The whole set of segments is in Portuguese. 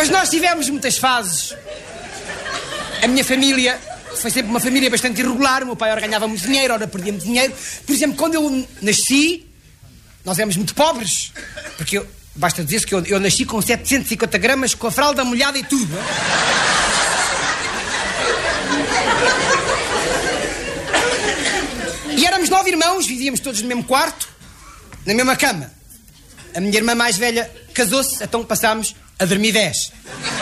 Mas nós tivemos muitas fases. A minha família foi sempre uma família bastante irregular. O meu pai ora ganhava muito dinheiro, ora perdia muito dinheiro. Por exemplo, quando eu nasci, nós éramos muito pobres. Porque basta dizer-se que eu nasci com 750 gramas, com a fralda molhada e tudo. E éramos 9 irmãos, vivíamos todos no mesmo quarto, na mesma cama. A minha irmã mais velha casou-se, então passámos a dormir 10.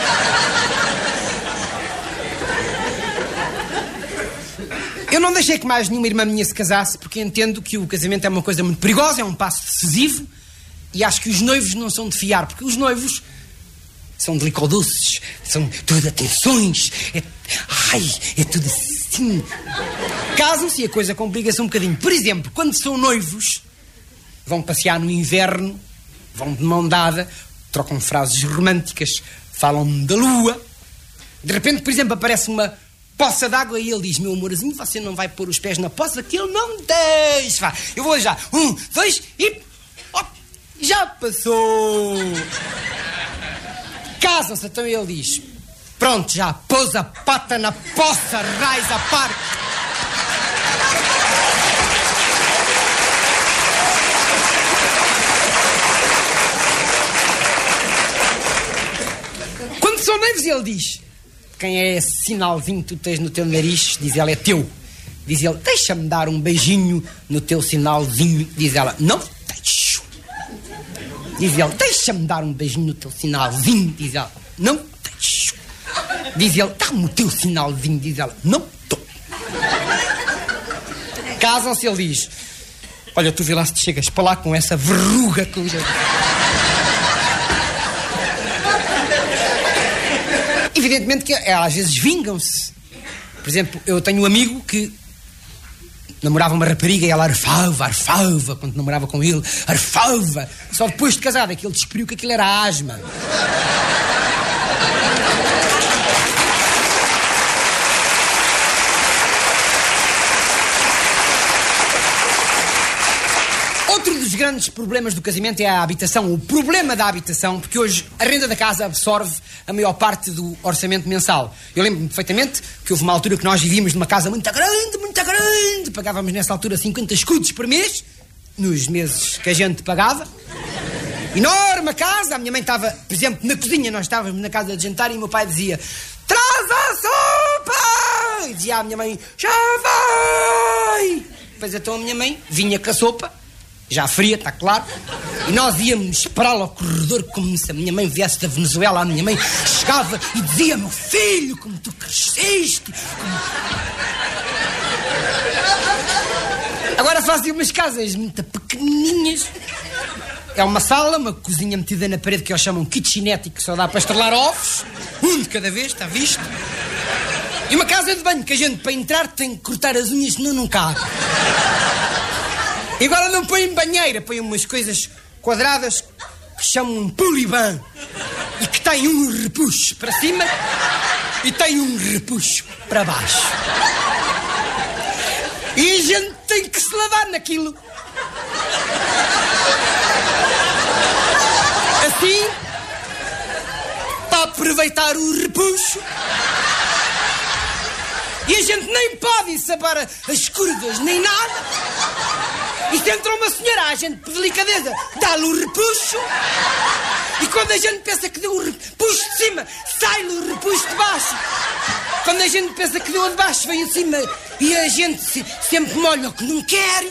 Eu não deixei que mais nenhuma irmã minha se casasse, porque entendo que o casamento é uma coisa muito perigosa, é um passo decisivo, e acho que os noivos não são de fiar, porque os noivos são delicadoces, são tudo atenções, é tudo assim. Casam-se e a coisa complica-se um bocadinho. Por exemplo, quando são noivos, vão passear no inverno, vão de mão dada, trocam frases românticas, falam da lua. De repente, por exemplo, aparece uma poça d'água e ele diz: meu amorzinho, você não vai pôr os pés na poça que ele não deixa. Eu vou já. 1, 2 e... Oh, já passou. Casam-se, então ele diz: pronto, já pôs a pata na poça, raiz a par. Quando são noivos, ele diz: quem é esse sinalzinho que tu tens no teu nariz? Diz ela: é teu. Diz ele: deixa-me dar um beijinho no teu sinalzinho. Diz ela: não deixo. Diz ele: deixa-me dar um beijinho no teu sinalzinho. Diz ela: não deixo. Diz ele: dá-me o teu sinalzinho. Diz ela: não dou. Casam-se, ele diz: olha, tu vê lá se te chegas para lá com essa verruga que eu... Evidentemente que às vezes vingam-se. Por exemplo, eu tenho um amigo que namorava uma rapariga e ela arfava quando namorava com ele, arfava. Só depois de casado é que ele descobriu que aquilo era asma. Outro dos grandes problemas do casamento é a habitação, o problema da habitação, porque hoje a renda da casa absorve a maior parte do orçamento mensal. Eu lembro-me perfeitamente que houve uma altura que nós vivíamos numa casa muito grande, pagávamos nessa altura 50 escudos por mês, nos meses que a gente pagava. Enorme a casa, a minha mãe estava, por exemplo, na cozinha, nós estávamos na casa de jantar e o meu pai dizia: traz a sopa! E dizia à minha mãe: já vai! Depois então a minha mãe vinha com a sopa, já fria, está claro, e nós íamos esperá-la ao corredor como se a minha mãe viesse da Venezuela. A minha mãe chegava e dizia: meu filho, como tu cresceste. Agora fazem umas casas muito pequenininhas. É uma sala, uma cozinha metida na parede que eles chamam kitchenette e que só dá para estrelar ovos, um de cada vez, está visto? E uma casa de banho que a gente, para entrar, tem que cortar as unhas, senão não cabe. E agora não põem banheira, põem umas coisas quadradas que chamam um puliban e que tem um repuxo para cima e tem um repuxo para baixo. E a gente tem que se lavar naquilo. Assim, para aproveitar o repuxo. E a gente nem pode saber as curvas, nem nada. E se entra uma senhora, a gente, por delicadeza, dá-lhe o repuxo. E quando a gente pensa que deu o repuxo de cima, sai-lhe o repuxo de baixo. Quando a gente pensa que deu o de baixo, vem de cima. E a gente sempre molha o que não quer.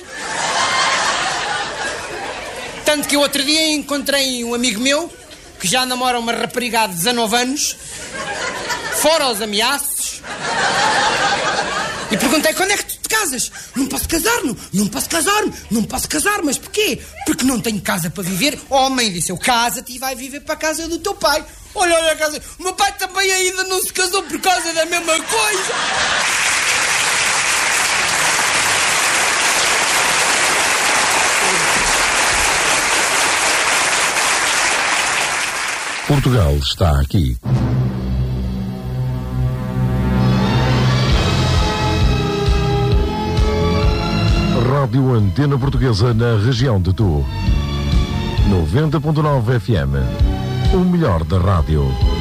Tanto que eu outro dia encontrei um amigo meu que já namora uma rapariga há 19 anos, fora os ameaços. E perguntei: quando é que tu te casas? Não posso casar, não posso casar. Mas porquê? Porque não tenho casa para viver. Oh, a mãe disse: eu casa-te e vai viver para a casa do teu pai. Olha a casa. O meu pai também ainda não se casou por causa da mesma coisa. Portugal está aqui. Rádio Antena Portuguesa na região de Tu. 90.9 FM. O melhor da rádio.